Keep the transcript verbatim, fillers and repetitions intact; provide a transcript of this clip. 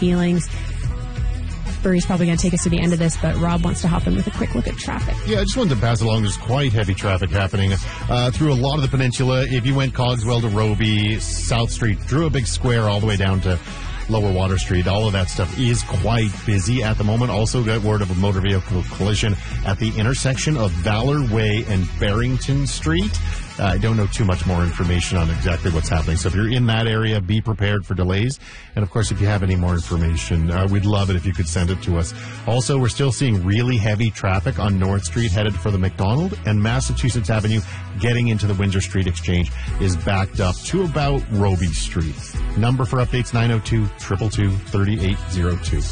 feelings. Burry's probably going to take us to the end of this, but Rob wants to hop in with a quick look at traffic. Yeah, I just wanted to pass along. There's quite heavy traffic happening uh, through a lot of the peninsula. If you went Cogswell to Roby, South Street, drew a big square all the way down to Lower Water Street, all of that stuff is quite busy at the moment. Also got word of a motor vehicle collision at the intersection of Valor Way and Barrington Street. Uh, I don't know too much more information on exactly what's happening. So if you're in that area, be prepared for delays. And, of course, if you have any more information, uh, we'd love it if you could send it to us. Also, we're still seeing really heavy traffic on North Street headed for the McDonald, and Massachusetts Avenue getting into the Windsor Street Exchange is backed up to about Roby Street. Number for updates, nine oh two, two two two, three eight zero two.